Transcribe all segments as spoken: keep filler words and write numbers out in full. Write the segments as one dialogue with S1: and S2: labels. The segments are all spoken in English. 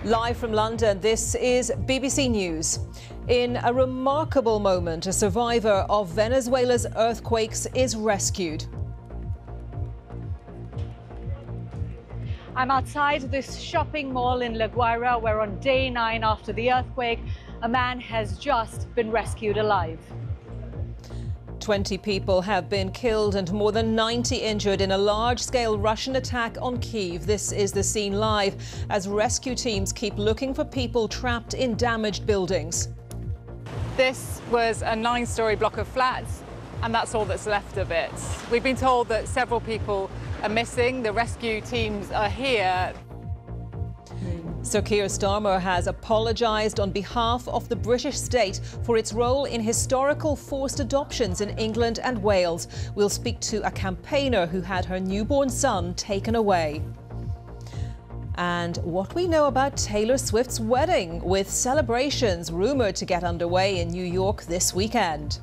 S1: Live from London, this is B B C News. In a remarkable moment, a survivor of Venezuela's earthquakes is rescued.
S2: I'm outside this shopping mall in La Guaira, where on day nine after the earthquake, a man has just been rescued alive.
S1: twenty people have been killed and more than ninety injured in a large-scale Russian attack on Kyiv. This is the scene live as rescue teams keep looking for people trapped in damaged buildings.
S3: This was a nine-storey block of flats, and that's all that's left of it. We've been told that several people are missing. The rescue teams are here.
S1: Sir Keir Starmer has apologised on behalf of the British state for its role in historical forced adoptions in England and Wales. We'll speak to a campaigner who had her newborn son taken away. And what we know about Taylor Swift's wedding, with celebrations rumoured to get underway in New York this weekend.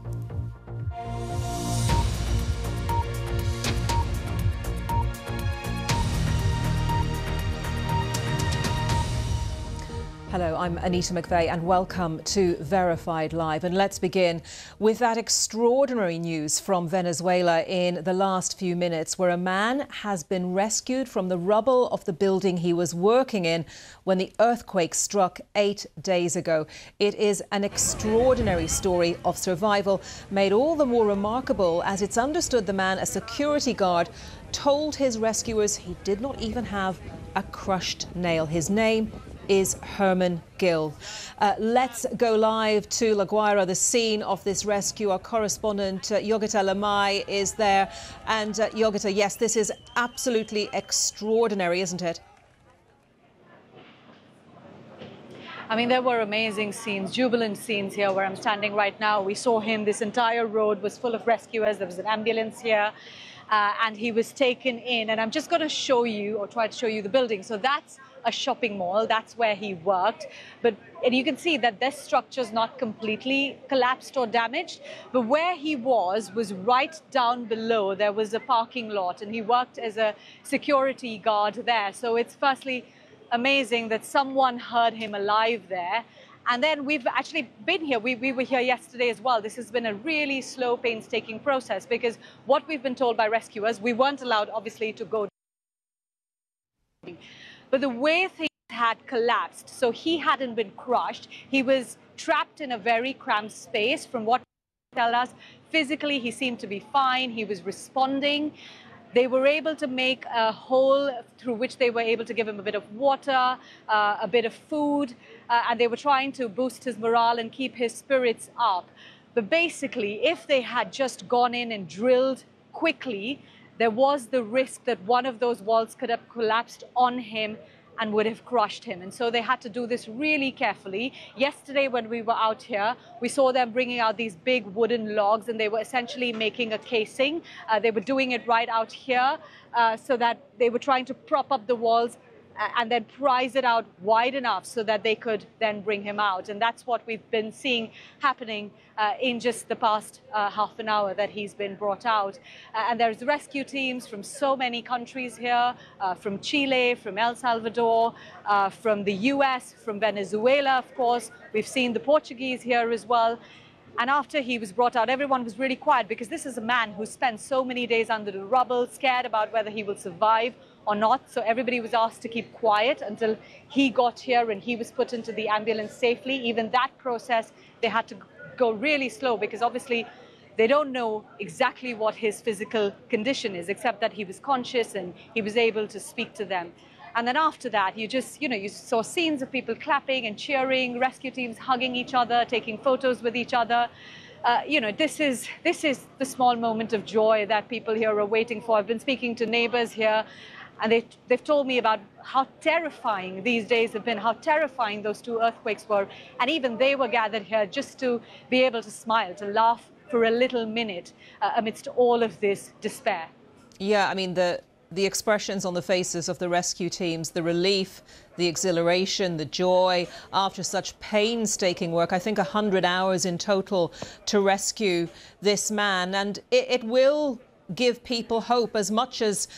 S1: Hello, I'm Anita McVeigh and welcome to Verified Live. And let's begin with that extraordinary news from Venezuela in the last few minutes, where a man has been rescued from the rubble of the building he was working in when the earthquake struck eight days ago. It is an extraordinary story of survival, made all the more remarkable as it's understood the man, a security guard, told his rescuers he did not even have a crushed nail. His name is Herman Gill. Uh, let's go live to La Guaira, the scene of this rescue. Our correspondent, uh, Yogita Lamai, is there. And uh, Yogita, yes, this is absolutely extraordinary, isn't it?
S2: I mean, there were amazing scenes, jubilant scenes here where I'm standing right now. We saw him. This entire road was full of rescuers. There was an ambulance here. Uh, and he was taken in. And I'm just going to show you, or try to show you, the building. So that's a shopping mall. That's where he worked. But and you can see that this structure is not completely collapsed or damaged. But where he was, was right down below. There was a parking lot, and he worked as a security guard there. So it's firstly amazing that someone heard him alive there. And then we've actually been here. We, we were here yesterday as well. This has been a really slow, painstaking process, because what we've been told by rescuers, we weren't allowed, obviously, to go. But the way things had collapsed, so he hadn't been crushed. He was trapped in a very cramped space. From what they tell us, physically, he seemed to be fine. He was responding. They were able to make a hole through which they were able to give him a bit of water, uh, a bit of food, uh, and they were trying to boost his morale and keep his spirits up. But basically, if they had just gone in and drilled quickly, there was the risk that one of those walls could have collapsed on him and would have crushed him. And so they had to do this really carefully. Yesterday, when we were out here, we saw them bringing out these big wooden logs, and they were essentially making a casing. Uh, they were doing it right out here uh, so that they were trying to prop up the walls and then prise it out wide enough so that they could then bring him out. And that's what we've been seeing happening uh, in just the past uh, half an hour that he's been brought out. Uh, and there's rescue teams from so many countries here, uh, from Chile, from El Salvador, uh, from the U S, from Venezuela, of course. We've seen the Portuguese here as well. And after he was brought out, everyone was really quiet, because this is a man who spent so many days under the rubble, scared about whether he will survive or not. So everybody was asked to keep quiet until he got here and he was put into the ambulance safely. Even that process, they had to go really slow, because obviously they don't know exactly what his physical condition is, except that he was conscious and he was able to speak to them. And then after that, you just, you know, you saw scenes of people clapping and cheering, rescue teams hugging each other, taking photos with each other. Uh, you know, this is, this is the small moment of joy that people here are waiting for. I've been speaking to neighbors here, and they, they've told me about how terrifying these days have been, how terrifying those two earthquakes were. And even they were gathered here just to be able to smile, to laugh for a little minute uh, amidst all of this despair.
S1: Yeah, I mean, the... The expressions on the faces of the rescue teams, the relief, the exhilaration, the joy after such painstaking work. I think one hundred hours in total to rescue this man. And it, it will give people hope, as much as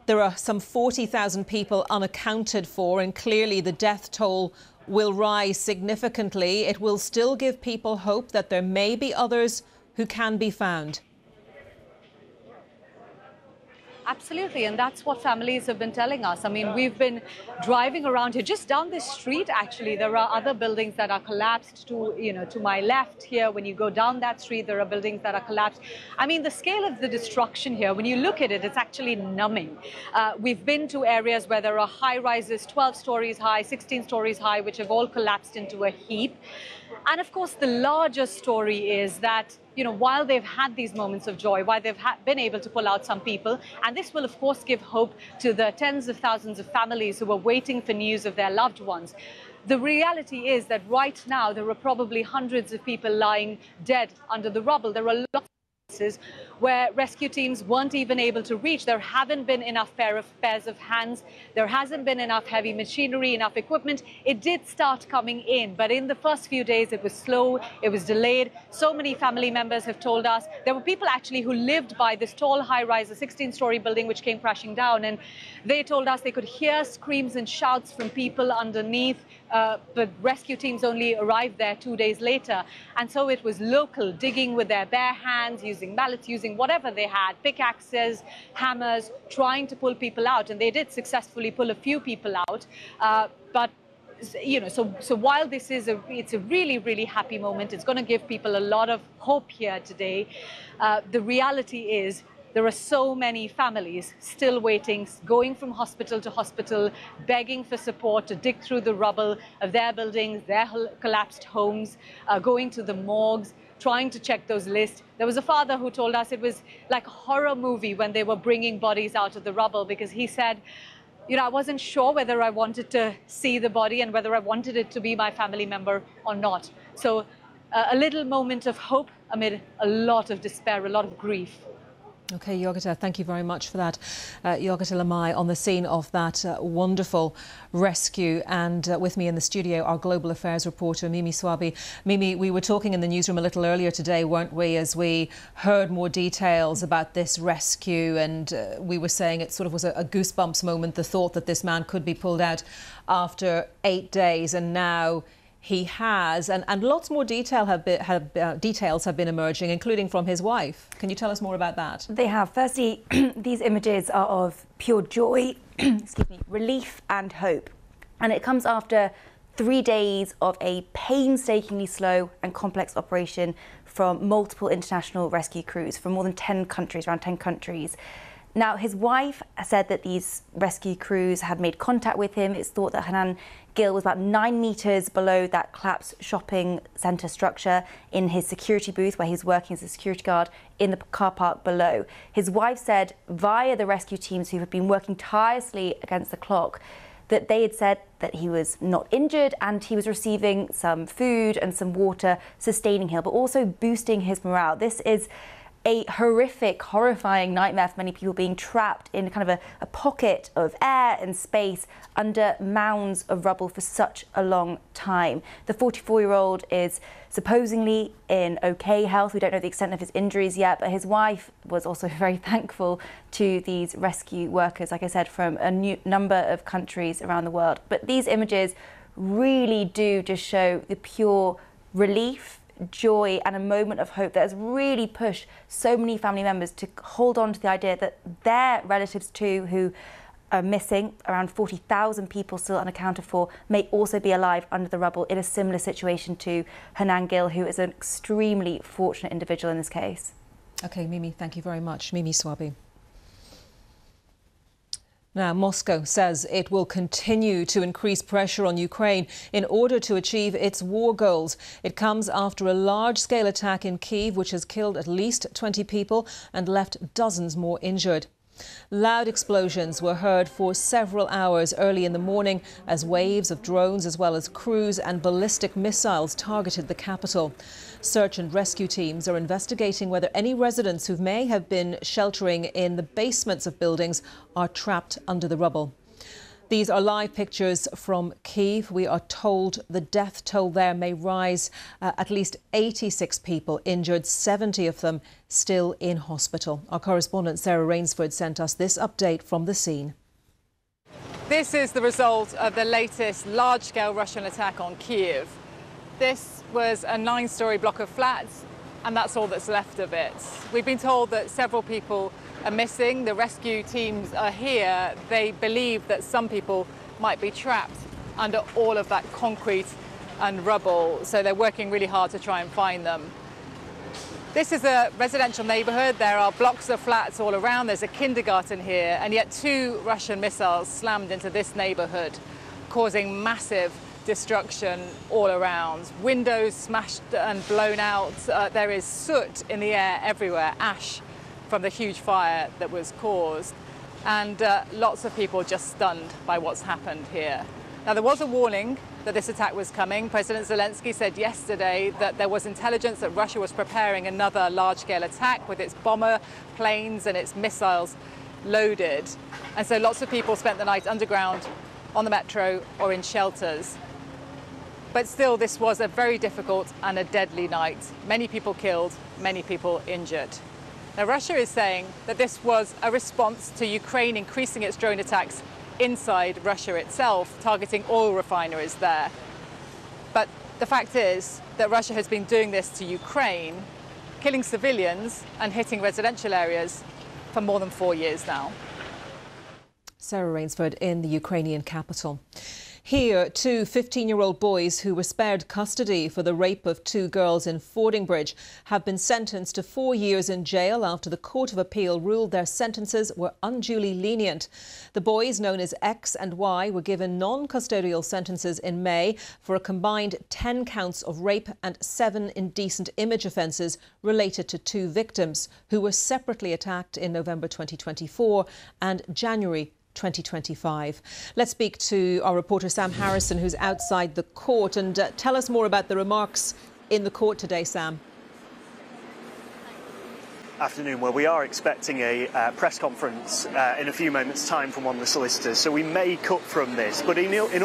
S1: There are some forty thousand people unaccounted for, and clearly the death toll will rise significantly. It will still give people hope that there may be others who can be found.
S2: Absolutely, and that's what families have been telling us. I mean, we've been driving around here, just down this street, actually. There are other buildings that are collapsed to, you know, to my left here. When you go down that street, there are buildings that are collapsed. I mean, the scale of the destruction here, when you look at it, it's actually numbing. Uh, we've been to areas where there are high rises, twelve stories high, sixteen stories high, which have all collapsed into a heap. And of course, the larger story is that, you know, while they've had these moments of joy, while they've ha been able to pull out some people, and this will, of course, give hope to the tens of thousands of families who are waiting for news of their loved ones. The reality is that right now, there are probably hundreds of people lying dead under the rubble. There are lots of places where rescue teams weren't even able to reach. There haven't been enough pair of pairs of hands. There hasn't been enough heavy machinery, enough equipment. It did start coming in, but in the first few days, it was slow, it was delayed. So many family members have told us there were people actually who lived by this tall high-rise, a sixteen-story building which came crashing down, and they told us they could hear screams and shouts from people underneath, uh, but rescue teams only arrived there two days later. And so it was local, digging with their bare hands, using mallets, using whatever they had, pickaxes, hammers, trying to pull people out. And they did successfully pull a few people out. Uh, but, you know, so, so while this is a, it's a really, really happy moment, it's going to give people a lot of hope here today. Uh, the reality is there are so many families still waiting, going from hospital to hospital, begging for support to dig through the rubble of their buildings, their collapsed homes, uh, going to the morgues, trying to check those lists. There was a father who told us it was like a horror movie when they were bringing bodies out of the rubble, because he said, you know, I wasn't sure whether I wanted to see the body and whether I wanted it to be my family member or not. So uh, a little moment of hope amid a lot of despair, a lot of grief.
S1: OK, Yogita, thank you very much for that. Uh, Yogita Lamai on the scene of that uh, wonderful rescue. And uh, with me in the studio, our Global Affairs reporter, Mimi Swaby. Mimi, we were talking in the newsroom a little earlier today, weren't we, as we heard more details about this rescue. And uh, we were saying it sort of was a, a goosebumps moment, the thought that this man could be pulled out after eight days. And now he has, and, and lots more detail have been, have, uh, details have been emerging, including from his wife. Can you tell us more about that?
S4: They have. Firstly, these images are of pure joy, excuse me, relief and hope. And it comes after three days of a painstakingly slow and complex operation from multiple international rescue crews from more than ten countries, around ten countries. Now, his wife said that these rescue crews had made contact with him. It's thought that Hanan Gill was about nine metres below that collapsed shopping centre structure in his security booth where he was working as a security guard in the car park below. His wife said via the rescue teams who have been working tirelessly against the clock that they had said that he was not injured and he was receiving some food and some water, sustaining him, but also boosting his morale. This is a horrific, horrifying nightmare for many people, being trapped in kind of a, a pocket of air and space under mounds of rubble for such a long time. The forty-four-year-old is supposedly in okay health. We don't know the extent of his injuries yet, but his wife was also very thankful to these rescue workers, like I said, from a new number of countries around the world. But these images really do just show the pure relief, joy and a moment of hope that has really pushed so many family members to hold on to the idea that their relatives too, who are missing, around forty thousand people still unaccounted for, may also be alive under the rubble in a similar situation to Hanan Gill, who is an extremely fortunate individual in this case. OK, Mimi, thank you very much. Mimi Swaby. Now, Moscow says it will continue to increase pressure on Ukraine in order to achieve its war goals. It comes after a large-scale attack in Kyiv, which has killed at least twenty people and left dozens more injured. Loud explosions were heard for several hours early in the morning as waves of drones as well as cruise and ballistic missiles targeted the capital. Search and rescue teams are investigating whether any residents who may have been sheltering in the basements of buildings are trapped under the rubble.
S1: These are live pictures from Kyiv. We are told the death toll there may rise. Uh, at least eighty-six people injured, seventy of them still in hospital. Our correspondent Sarah Rainsford sent us this update from the scene.
S3: This is the result of the latest large-scale Russian attack on Kyiv. This was a nine-storey block of flats, and that's all that's left of it. We've been told that several people are missing. The rescue teams are here. They believe that some people might be trapped under all of that concrete and rubble, so they're working really hard to try and find them. This is a residential neighbourhood. There are blocks of flats all around. There's a kindergarten here, and yet two Russian missiles slammed into this neighbourhood, causing massive destruction all around. Windows smashed and blown out. Uh, there is soot in the air everywhere, ash from the huge fire that was caused, and uh, lots of people just stunned by what's happened here. Now, there was a warning that this attack was coming. President Zelensky said yesterday that there was intelligence that Russia was preparing another large-scale attack with its bomber planes and its missiles loaded. And so lots of people spent the night underground, on the metro, or in shelters. But still, this was a very difficult and a deadly night. Many people killed, many people injured. Now, Russia is saying that this was a response to Ukraine increasing its drone attacks inside Russia itself, targeting oil refineries there. But the fact is that Russia has been doing this to Ukraine, killing civilians and hitting residential areas for more than four years now.
S1: Sarah Rainsford in the Ukrainian capital. Here, two fifteen-year-old boys who were spared custody for the rape of two girls in Fordingbridge have been sentenced to four years in jail after the Court of Appeal ruled their sentences were unduly lenient. The boys, known as X and Y, were given non-custodial sentences in May for a combined ten counts of rape and seven indecent image offences related to two victims who were separately attacked in November twenty twenty-four and January twenty twenty-five. Let's speak to our reporter Sam Harrison, who's outside the court, and uh, tell us more about the remarks in the court today, Sam.
S5: Afternoon. Well, we are expecting a uh, press conference uh, in a few moments' time from one of the solicitors, so we may cut from this. But in, in